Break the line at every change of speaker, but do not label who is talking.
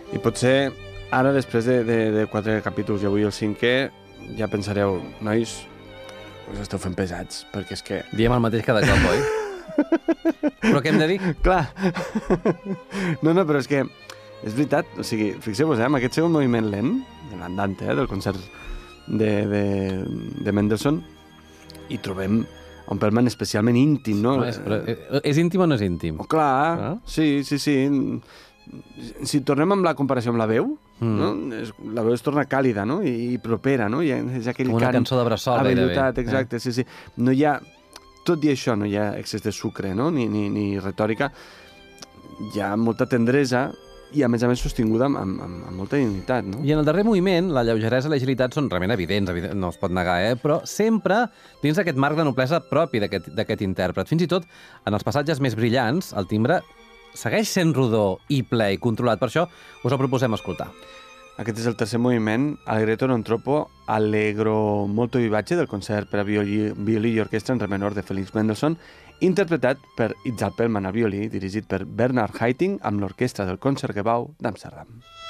I potser ara, després de 4 capítols i avui el 5è, ja pensareu, nois, us esteu fent pesats, perquè és que...
Diem el mateix cada cop, oi? Però què hem de dir?
Clar. No, però és que és veritat, o sigui, fixeu-vos, amb aquest segon moviment lent, de l'andante, del concert de Mendelssohn, hi trobem un Perlman especialment íntim, no?
És íntim o no és íntim?
Oh, clar, sí. Si tornem amb la comparació amb la veu, no? La veu es torna càlida, no? I propera, no? És aquell
com una cançó de bressol, gairebé.
Exacte, sí. No hi ha, tot i això, no hi ha excés de sucre, no? Ni retòrica. Hi ha molta tendresa i, a més sostinguda amb molta dignitat, no?
I en el darrer moviment, la lleugeresa i l'agilitat són realment evidents, no es pot negar, però sempre dins d'aquest marc de noblesa propi d'aquest intèrpret. Fins i tot, en els passatges més brillants, el timbre segueix sent rodó i ple i controlat. Per això us el proposem escoltar.
Aquest és el tercer moviment, Allegretto non troppo allegro molto vivace, del concert per a violí i orquestra en re menor de Felix Mendelssohn, interpretat per Itzhak Perlman al violí, dirigit per Bernhard Haitink, amb l'orquestra del Concertgebouw d'Amsterdam.